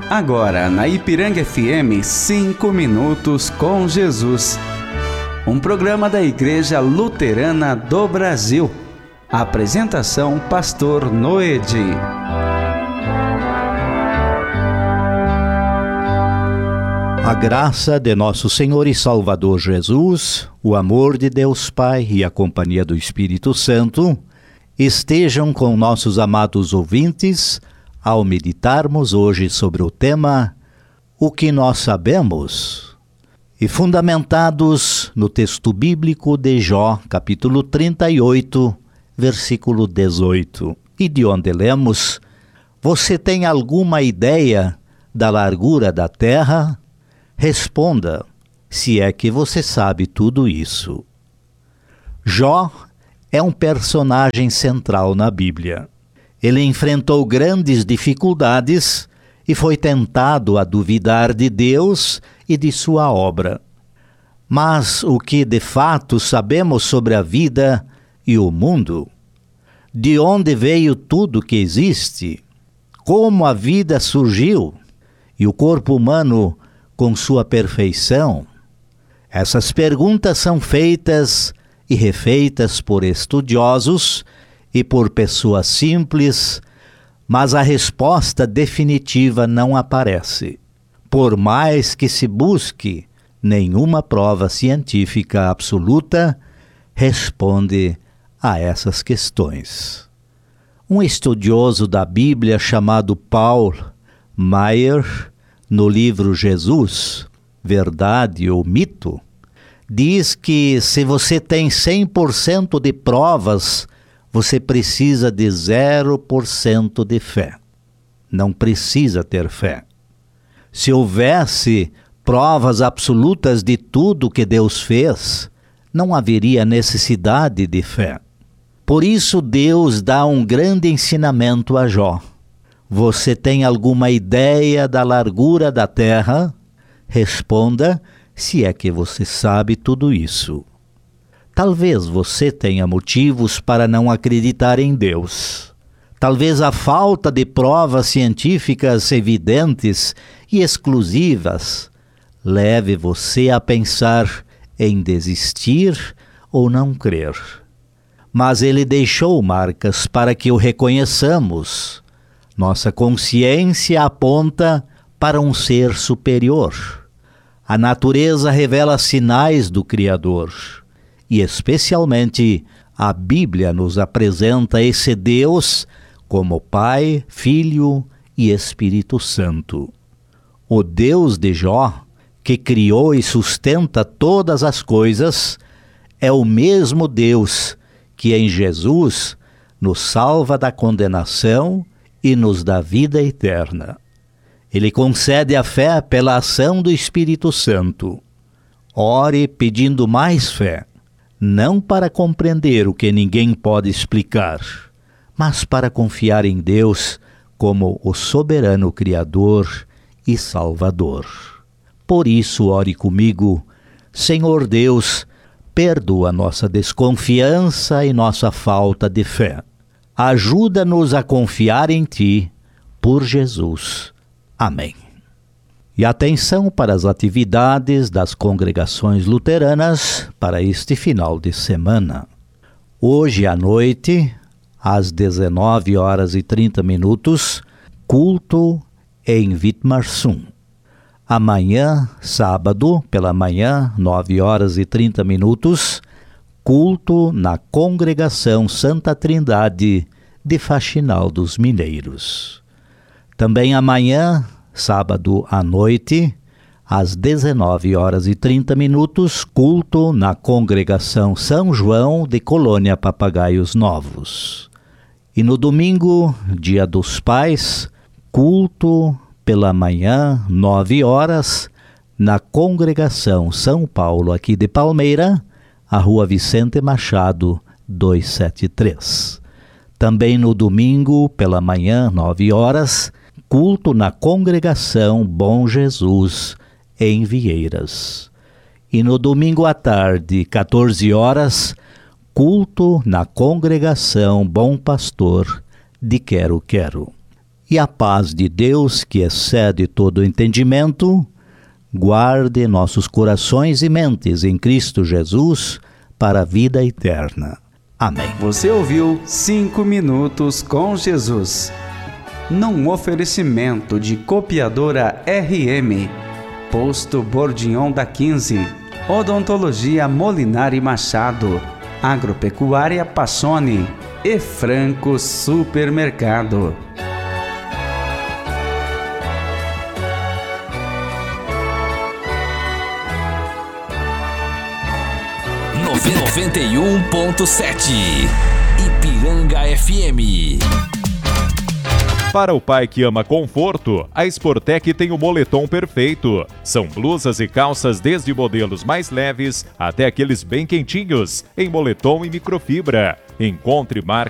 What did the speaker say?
Agora na Ipiranga FM 5 minutos com Jesus. Um programa da Igreja Luterana do Brasil. Apresentação Pastor Noedi. A graça de nosso Senhor e Salvador Jesus, o amor de Deus Pai e a companhia do Espírito Santo estejam com nossos amados ouvintes ao meditarmos hoje sobre o tema O que nós sabemos, e fundamentados no texto bíblico de Jó, capítulo 38, versículo 18, e de onde lemos: Você tem alguma ideia da largura da terra? Responda, se é que você sabe tudo isso. Jó é um personagem central na Bíblia. Ele enfrentou grandes dificuldades e foi tentado a duvidar de Deus e de sua obra. Mas o que de fato sabemos sobre a vida e o mundo? De onde veio tudo que existe? Como a vida surgiu? E o corpo humano com sua perfeição? Essas perguntas são feitas e refeitas por estudiosos e por pessoas simples, mas a resposta definitiva não aparece. Por mais que se busque, nenhuma prova científica absoluta responde a essas questões. Um estudioso da Bíblia chamado Paul Maier, no livro Jesus, Verdade ou Mito, diz que se você tem 100% de provas, você precisa de 0% de fé. Não precisa ter fé. Se houvesse provas absolutas de tudo que Deus fez, não haveria necessidade de fé. Por isso Deus dá um grande ensinamento a Jó. Você tem alguma ideia da largura da terra? Responda, se é que você sabe tudo isso. Talvez você tenha motivos para não acreditar em Deus. Talvez a falta de provas científicas evidentes e exclusivas leve você a pensar em desistir ou não crer. Mas Ele deixou marcas para que o reconheçamos. Nossa consciência aponta para um ser superior. A natureza revela sinais do Criador. E especialmente a Bíblia nos apresenta esse Deus como Pai, Filho e Espírito Santo. O Deus de Jó, que criou e sustenta todas as coisas, é o mesmo Deus que em Jesus nos salva da condenação e nos dá vida eterna. Ele concede a fé pela ação do Espírito Santo. Ore pedindo mais fé. Não para compreender o que ninguém pode explicar, mas para confiar em Deus como o soberano Criador e Salvador. Por isso, ore comigo: Senhor Deus, perdoa nossa desconfiança e nossa falta de fé. Ajuda-nos a confiar em Ti, por Jesus. Amém. E atenção para as atividades das congregações luteranas para este final de semana. Hoje à noite, às 19h30, culto em Vitmarsum. Amanhã, sábado, pela manhã, 9h30, culto na Congregação Santa Trindade de Faxinal dos Mineiros. Também amanhã, sábado à noite, às 19h30, culto na Congregação São João de Colônia Papagaios Novos. E no domingo, Dia dos Pais, culto pela manhã, 9h, na Congregação São Paulo aqui de Palmeira, a Rua Vicente Machado, 273. Também no domingo, pela manhã, 9h, culto na Congregação Bom Jesus, em Vieiras. E no domingo à tarde, 14h, culto na Congregação Bom Pastor de Quero-Quero. E a paz de Deus, que excede todo entendimento, guarde nossos corações e mentes em Cristo Jesus para a vida eterna. Amém. Você ouviu 5 Minutos com Jesus, num oferecimento de Copiadora RM, Posto Bordignon da 15, Odontologia Molinari Machado, Agropecuária Passoni e Franco Supermercado. .7 Ipiranga FM. Para o pai que ama conforto, a Sportec tem o moletom perfeito. São blusas e calças desde modelos mais leves até aqueles bem quentinhos, em moletom e microfibra. Encontre marcas